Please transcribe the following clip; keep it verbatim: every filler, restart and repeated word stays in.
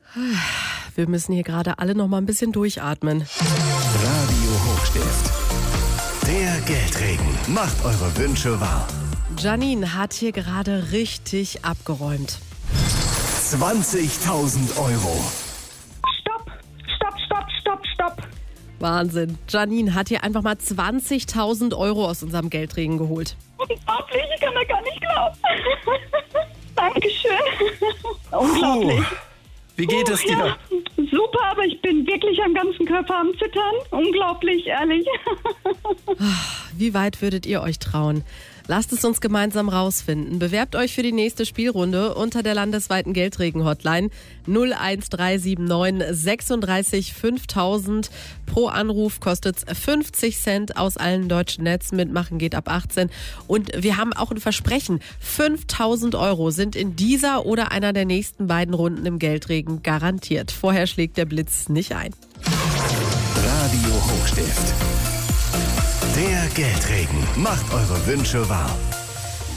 Wir müssen hier gerade alle noch mal ein bisschen durchatmen. Radio Hochstift. Der Geldregen macht eure Wünsche wahr. Janine hat hier gerade richtig abgeräumt. zwanzigtausend Euro. Stopp, stopp, stopp, stopp, stopp. Wahnsinn. Janine hat hier einfach mal zwanzigtausend Euro aus unserem Geldregen geholt. Unglaublich, ich kann das gar nicht glauben. Dankeschön. Unglaublich. Puh. Wie geht es dir? Ja, super, aber ich bin wirklich am ganzen Körper am Zittern. Unglaublich, ehrlich. Wie weit würdet ihr euch trauen? Lasst es uns gemeinsam rausfinden. Bewerbt euch für die nächste Spielrunde unter der landesweiten Geldregen-Hotline null eins drei sieben neun sechsunddreißig fünftausend. Pro Anruf kostet es fünfzig Cent aus allen deutschen Netzen. Mitmachen geht ab achtzehn. Und wir haben auch ein Versprechen. fünftausend Euro sind in dieser oder einer der nächsten beiden Runden im Geldregen garantiert. Vorher schlägt der Blitz nicht ein. Radio Hochstift. Der Geldregen macht eure Wünsche wahr.